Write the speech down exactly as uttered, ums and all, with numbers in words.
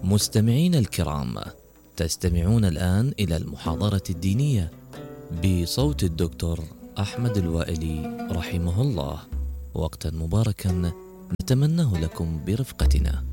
مستمعين الكرام، تستمعون الآن إلى المحاضرة الدينية بصوت الدكتور أحمد الوائلي رحمه الله. وقتا مباركا نتمناه لكم برفقتنا.